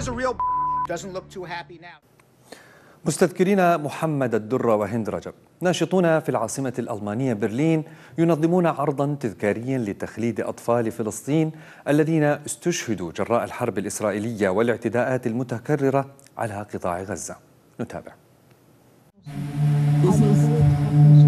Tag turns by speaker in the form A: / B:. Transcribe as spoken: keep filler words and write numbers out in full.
A: مستذكرين محمد الدرة وهند رجب، ناشطون في العاصمة الألمانية برلين ينظمون عرضا تذكاريا لتخليد أطفال فلسطين الذين استشهدوا جراء الحرب الإسرائيلية والاعتداءات المتكررة على قطاع غزة. نتابع.